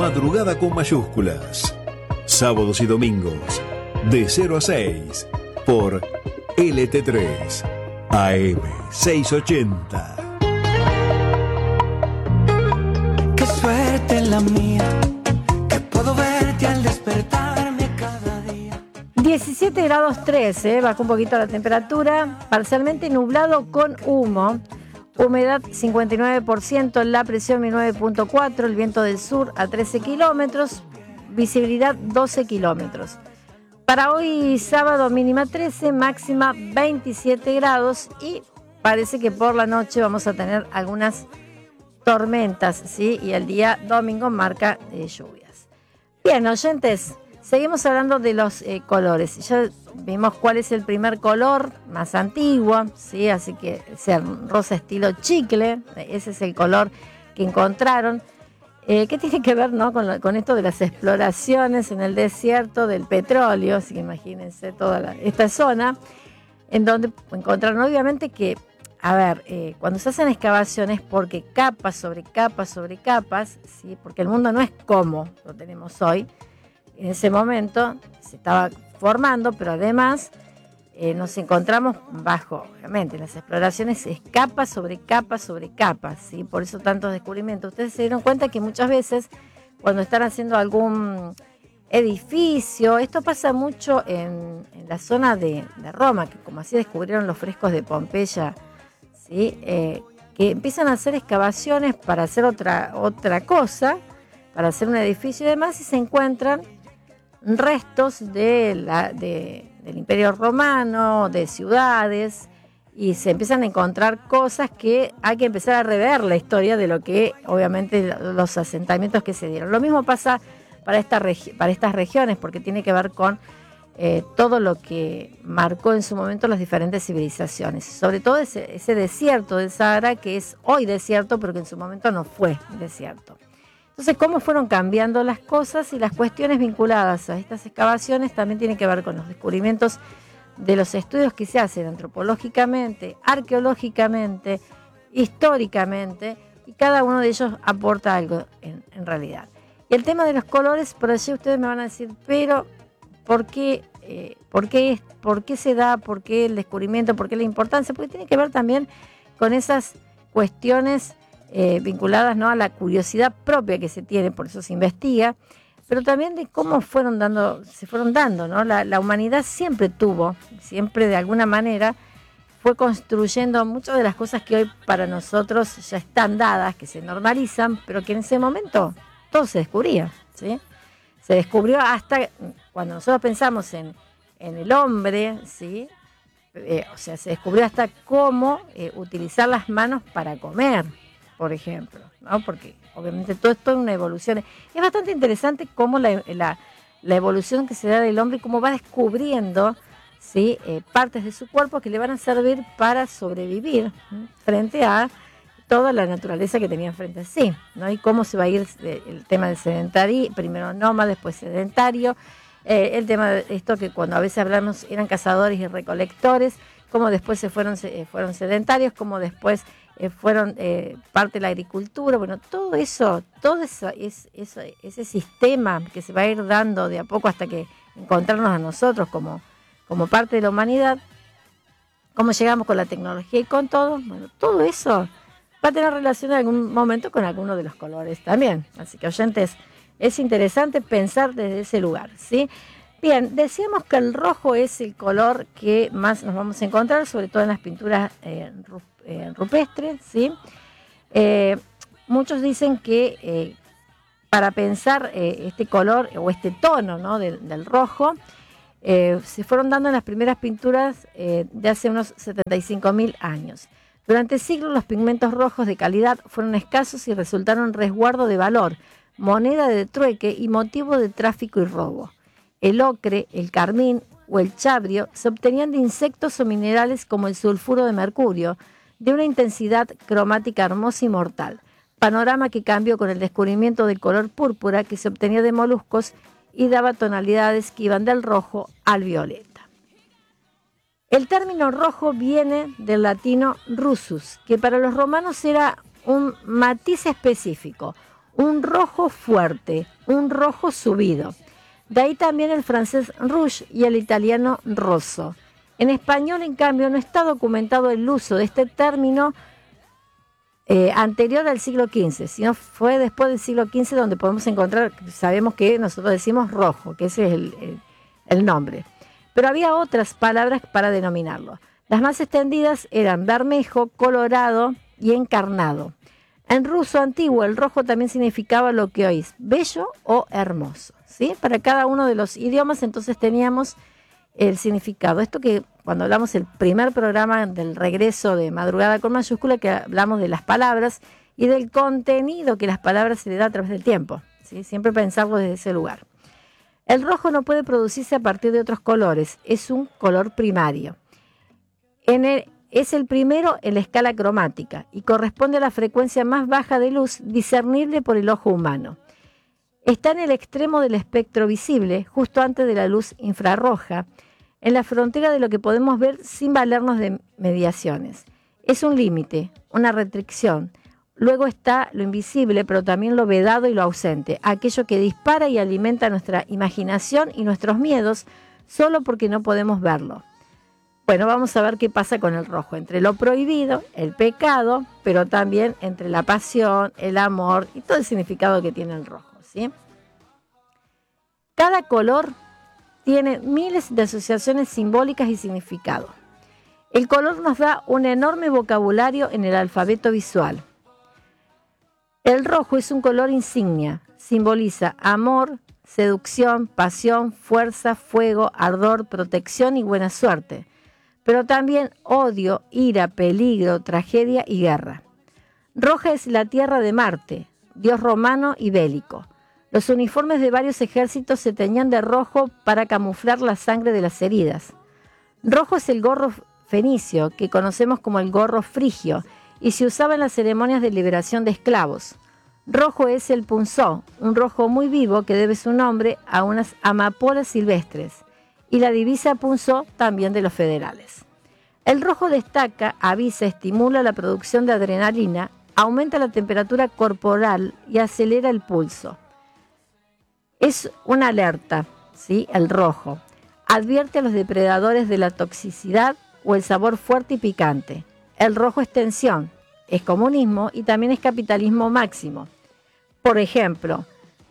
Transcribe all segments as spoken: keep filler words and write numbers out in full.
madrugada con mayúsculas. Sábados y domingos, de cero a seis, por L T tres, A M seiscientos ochenta. Qué suerte la mía, que puedo verte al despertarme cada día. diecisiete grados trece, bajó un poquito la temperatura, parcialmente nublado con humo. Humedad cincuenta y nueve por ciento, la presión nueve punto cuatro, el viento del sur a trece kilómetros, visibilidad doce kilómetros. Para hoy sábado mínima trece, máxima veintisiete grados y parece que por la noche vamos a tener algunas tormentas, ¿sí? Y el día domingo marca eh, lluvias. Bien, oyentes, seguimos hablando de los eh, colores. Ya vimos cuál es el primer color más antiguo, ¿sí? Así que es el rosa estilo chicle, ese es el color que encontraron. Eh, ¿Qué tiene que ver, no, con, lo, con esto de las exploraciones en el desierto del petróleo? Así que imagínense toda la, esta zona, en donde encontraron obviamente que, a ver, eh, cuando se hacen excavaciones, porque capas sobre capas sobre capas, ¿sí? Porque el mundo no es como lo tenemos hoy. En ese momento se estaba formando, pero además eh, nos encontramos bajo, obviamente, las exploraciones es capa sobre capa sobre capa, ¿sí? Por eso tantos descubrimientos. Ustedes se dieron cuenta que muchas veces cuando están haciendo algún edificio, esto pasa mucho en, en la zona de, de Roma, que como así descubrieron los frescos de Pompeya, ¿sí? Eh, que empiezan a hacer excavaciones para hacer otra, otra cosa, para hacer un edificio y demás, y se encuentran restos de la, de, del Imperio Romano, de ciudades, y se empiezan a encontrar cosas que hay que empezar a rever la historia de lo que, obviamente, los asentamientos que se dieron. Lo mismo pasa para, esta regi- para estas regiones, porque tiene que ver con eh, todo lo que marcó en su momento las diferentes civilizaciones, sobre todo ese, ese desierto del Sahara, que es hoy desierto, pero que en su momento no fue desierto. Entonces, cómo fueron cambiando las cosas y las cuestiones vinculadas a estas excavaciones también tienen que ver con los descubrimientos de los estudios que se hacen antropológicamente, arqueológicamente, históricamente, y cada uno de ellos aporta algo en, en realidad. Y el tema de los colores, por allí ustedes me van a decir, pero ¿por qué, eh, por qué, por qué se da, por qué el descubrimiento, por qué la importancia? Porque tiene que ver también con esas cuestiones Eh, vinculadas, ¿no?, a la curiosidad propia que se tiene, por eso se investiga, pero también de cómo fueron dando, se fueron dando, ¿no? La, la humanidad siempre tuvo, siempre de alguna manera fue construyendo muchas de las cosas que hoy para nosotros ya están dadas, que se normalizan, pero que en ese momento todo se descubría, ¿sí? Se descubrió hasta cuando nosotros pensamos en, en el hombre, ¿sí? Eh, o sea, se descubrió hasta cómo eh, utilizar las manos para comer, por ejemplo, ¿no? Porque obviamente todo esto es una evolución. Es bastante interesante cómo la, la, la evolución que se da del hombre y cómo va descubriendo, ¿sí?, eh, partes de su cuerpo que le van a servir para sobrevivir, ¿sí?, frente a toda la naturaleza que tenía frente a sí, ¿no? Y cómo se va a ir el tema del sedentario, primero nómada, después sedentario, eh, el tema de esto que cuando a veces hablamos eran cazadores y recolectores, cómo después se fueron, se, fueron sedentarios, cómo después Eh, fueron eh, parte de la agricultura, bueno, todo eso, todo eso, es, eso, ese sistema que se va a ir dando de a poco hasta que encontrarnos a nosotros como, como parte de la humanidad, cómo llegamos con la tecnología y con todo, bueno, todo eso va a tener relación en algún momento con alguno de los colores también. Así que, oyentes, es interesante pensar desde ese lugar, ¿sí? Bien, decíamos que el rojo es el color que más nos vamos a encontrar, sobre todo en las pinturas eh, Eh, rupestre, ¿sí? Eh, muchos dicen que eh, para pensar eh, este color o este tono, ¿no?, del, del rojo, eh, se fueron dando en las primeras pinturas eh, de hace unos setenta y cinco mil años. Durante siglos los pigmentos rojos de calidad fueron escasos y resultaron resguardo de valor, moneda de trueque y motivo de tráfico y robo. El ocre, el carmín o el chabrio se obtenían de insectos o minerales como el sulfuro de mercurio, de una intensidad cromática hermosa y mortal, panorama que cambió con el descubrimiento del color púrpura que se obtenía de moluscos y daba tonalidades que iban del rojo al violeta. El término rojo viene del latino russus, que para los romanos era un matiz específico, un rojo fuerte, un rojo subido. De ahí también el francés rouge y el italiano rosso. En español, en cambio, no está documentado el uso de este término eh, anterior al siglo quince, sino fue después del siglo quince donde podemos encontrar, sabemos que nosotros decimos rojo, que ese es el, el, el nombre. Pero había otras palabras para denominarlo. Las más extendidas eran bermejo, colorado y encarnado. En ruso antiguo, el rojo también significaba lo que hoy es bello o hermoso, ¿sí? Para cada uno de los idiomas, entonces teníamos el significado. Esto que cuando hablamos el primer programa del regreso de Madrugada con Mayúscula, que hablamos de las palabras y del contenido que las palabras se le da a través del tiempo, ¿sí? Siempre pensarlo desde ese lugar. El rojo no puede producirse a partir de otros colores, es un color primario. En el, es el primero en la escala cromática y corresponde a la frecuencia más baja de luz discernible por el ojo humano. Está en el extremo del espectro visible, justo antes de la luz infrarroja, en la frontera de lo que podemos ver sin valernos de mediaciones. Es un límite, una restricción. Luego está lo invisible, pero también lo vedado y lo ausente, aquello que dispara y alimenta nuestra imaginación y nuestros miedos solo porque no podemos verlo. Bueno, vamos a ver qué pasa con el rojo, entre lo prohibido, el pecado, pero también entre la pasión, el amor y todo el significado que tiene el rojo, ¿sí? Cada color tiene miles de asociaciones simbólicas y significados. El color nos da un enorme vocabulario en el alfabeto visual. El rojo es un color insignia, simboliza amor, seducción, pasión, fuerza, fuego, ardor, protección y buena suerte, pero también odio, ira, peligro, tragedia y guerra. Roja es la tierra de Marte, dios romano y bélico. Los uniformes de varios ejércitos se teñían de rojo para camuflar la sangre de las heridas. Rojo es el gorro fenicio, que conocemos como el gorro frigio, y se usaba en las ceremonias de liberación de esclavos. Rojo es el punzó, un rojo muy vivo que debe su nombre a unas amapolas silvestres, y la divisa punzó también de los federales. El rojo destaca, avisa, estimula la producción de adrenalina, aumenta la temperatura corporal y acelera el pulso. Es una alerta, ¿sí? El rojo. Advierte a los depredadores de la toxicidad o el sabor fuerte y picante. El rojo es tensión, es comunismo y también es capitalismo máximo. Por ejemplo,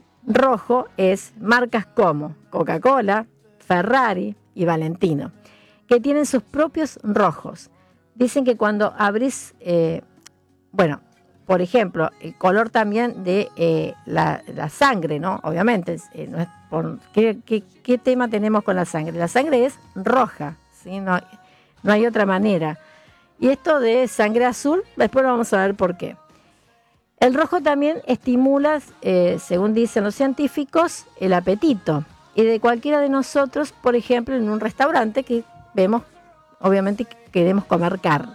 rojo es marcas como Coca-Cola, Ferrari y Valentino, que tienen sus propios rojos. Dicen que cuando abrís, eh, bueno, por ejemplo, el color también de eh, la, la sangre, ¿no? Obviamente, eh, no es por, ¿qué, qué, ¿qué tema tenemos con la sangre? La sangre es roja, ¿sí? No, no hay otra manera. Y esto de sangre azul, después lo vamos a ver por qué. El rojo también estimula, eh, según dicen los científicos, el apetito. Y de cualquiera de nosotros, por ejemplo, en un restaurante que vemos, obviamente que queremos comer carne.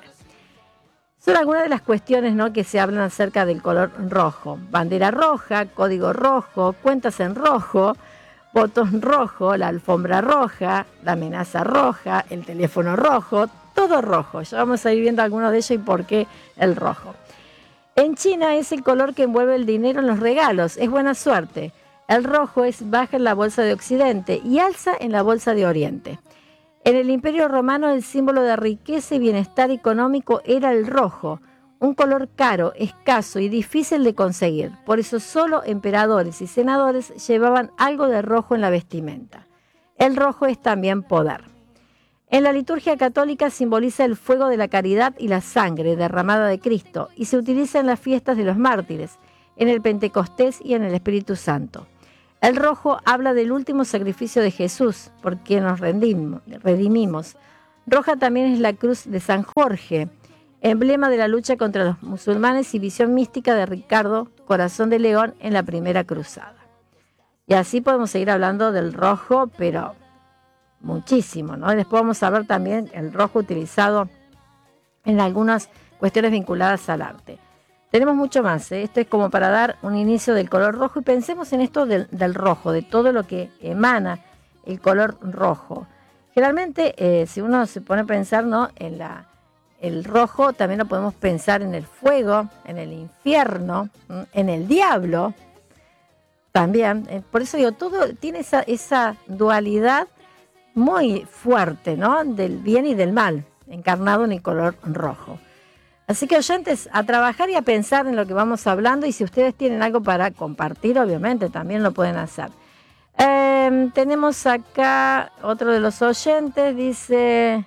Son algunas de las cuestiones, ¿no?, que se hablan acerca del color rojo. Bandera roja, código rojo, cuentas en rojo, botón rojo, la alfombra roja, la amenaza roja, el teléfono rojo, todo rojo. Ya vamos a ir viendo algunos de ellos y por qué el rojo. En China es el color que envuelve el dinero en los regalos, es buena suerte. El rojo es baja en la bolsa de Occidente y alza en la bolsa de Oriente. En el Imperio Romano el símbolo de riqueza y bienestar económico era el rojo, un color caro, escaso y difícil de conseguir. Por eso solo emperadores y senadores llevaban algo de rojo en la vestimenta. El rojo es también poder. En la liturgia católica simboliza el fuego de la caridad y la sangre derramada de Cristo y se utiliza en las fiestas de los mártires, en el Pentecostés y en el Espíritu Santo. El rojo habla del último sacrificio de Jesús, por quien nos rendimos, redimimos. Roja también es la cruz de San Jorge, emblema de la lucha contra los musulmanes y visión mística de Ricardo, corazón de león, en la primera cruzada. Y así podemos seguir hablando del rojo, pero muchísimo, ¿no? Después vamos a ver también el rojo utilizado en algunas cuestiones vinculadas al arte. Tenemos mucho más, ¿eh? Esto es como para dar un inicio del color rojo y pensemos en esto del, del rojo, de todo lo que emana el color rojo. Generalmente, eh, si uno se pone a pensar, ¿no?, en la, el rojo también lo podemos pensar en el fuego, en el infierno, en el diablo también. Por eso digo, todo tiene esa, esa dualidad muy fuerte, ¿no? Del bien y del mal, encarnado en el color rojo. Así que, oyentes, a trabajar y a pensar en lo que vamos hablando, y si ustedes tienen algo para compartir, obviamente también lo pueden hacer. Eh, tenemos acá otro de los oyentes, dice,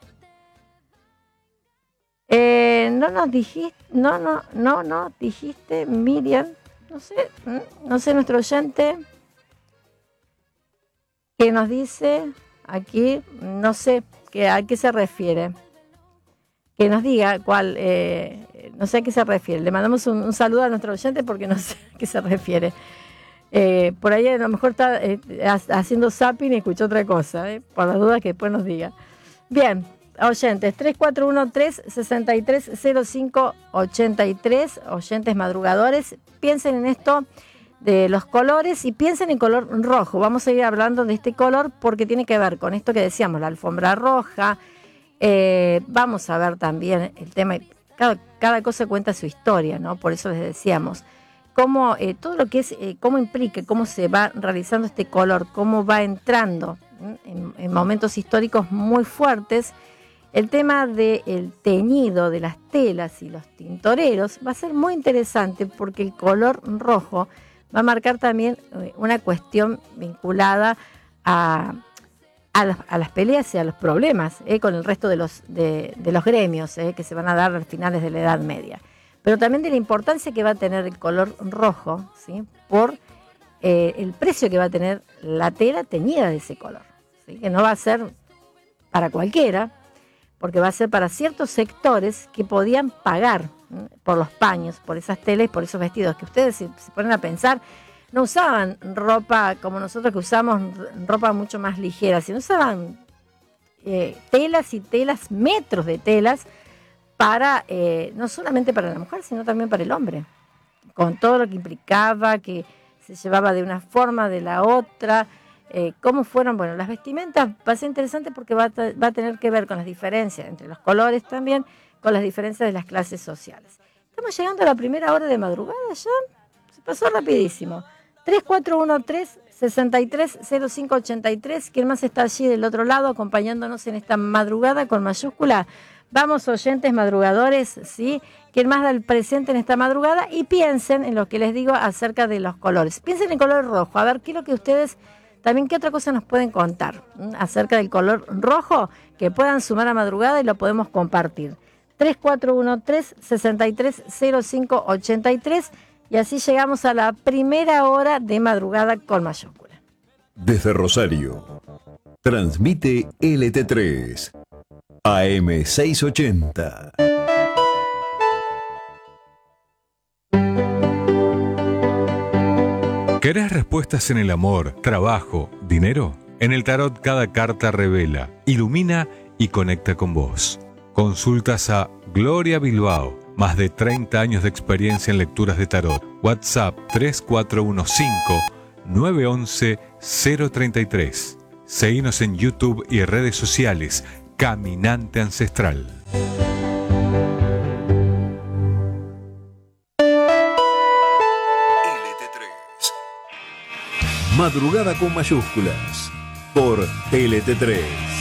eh, no nos dijiste, no, no, no, no, dijiste, Miriam, no sé, no sé, nuestro oyente, que nos dice aquí, no sé que, a qué se refiere. Que nos diga cuál, eh, no sé a qué se refiere. Le mandamos un, un saludo a nuestro oyente porque no sé a qué se refiere. Eh, por ahí a lo mejor está eh, haciendo zapping y escuchó otra cosa, eh, por las dudas que después nos diga. Bien, oyentes, tres cuatro uno tres, seis tres cero cinco ocho tres, oyentes madrugadores, piensen en esto de los colores y piensen en color rojo. Vamos a ir hablando de este color porque tiene que ver con esto que decíamos, la alfombra roja. Eh, vamos a ver también el tema, cada, cada cosa cuenta su historia, ¿no? Por eso les decíamos, cómo eh, todo lo que es, eh, cómo implica, cómo se va realizando este color, cómo va entrando en, en momentos históricos muy fuertes. El tema del teñido de las telas y los tintoreros va a ser muy interesante porque el color rojo va a marcar también eh, una cuestión vinculada a... A las, a las peleas y a los problemas eh, con el resto de los, de, de los gremios eh, que se van a dar a finales de la Edad Media. Pero también de la importancia que va a tener el color rojo, ¿sí? Por eh, el precio que va a tener la tela teñida de ese color, ¿sí? Que no va a ser para cualquiera, porque va a ser para ciertos sectores que podían pagar ¿eh? por los paños, por esas telas y por esos vestidos, que ustedes se, se ponen a pensar, no usaban ropa como nosotros que usamos ropa mucho más ligera, sino usaban eh, telas y telas, metros de telas, para eh, no solamente para la mujer, sino también para el hombre, con todo lo que implicaba, que se llevaba de una forma, de la otra, eh, cómo fueron, bueno, las vestimentas. Va a ser interesante porque va a, va a tener que ver con las diferencias entre los colores también, con las diferencias de las clases sociales. Estamos llegando a la primera hora de madrugada ya, se pasó rapidísimo. tres cuatro uno tres, seis tres cero cinco ocho tres. ¿Quién más está allí del otro lado acompañándonos en esta madrugada con mayúscula? Vamos, oyentes madrugadores, ¿sí? ¿Quién más da el presente en esta madrugada? Y piensen en lo que les digo acerca de los colores. Piensen en color rojo. A ver, quiero que ustedes también, ¿qué otra cosa nos pueden contar ¿m? acerca del color rojo? Que puedan sumar a madrugada y lo podemos compartir. tres cuatro uno tres, seis tres cero cinco ocho tres. Y así llegamos a la primera hora de madrugada con mayúscula. Desde Rosario, transmite L T tres, A M seiscientos ochenta. ¿Querés respuestas en el amor, trabajo, dinero? En el tarot cada carta revela, ilumina y conecta con vos. Consultas a Gloria Bilbao. Más de treinta años de experiencia en lecturas de tarot. WhatsApp tres cuatro uno cinco, nueve uno uno, cero tres tres. Seguinos en YouTube y redes sociales. Caminante Ancestral. L T tres. Madrugada con mayúsculas. Por L T tres.